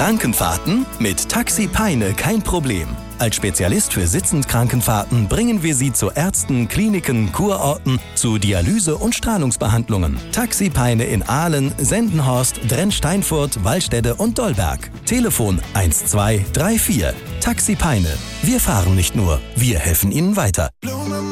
Krankenfahrten? Mit Taxi Peine kein Problem. Als Spezialist für Sitzendkrankenfahrten bringen wir Sie zu Ärzten, Kliniken, Kurorten, zu Dialyse- und Strahlungsbehandlungen. Taxi Peine in Aalen, Sendenhorst, Drensteinfurt, Wallstede und Dolberg. Telefon 1234. Taxi Peine. Wir fahren nicht nur, wir helfen Ihnen weiter.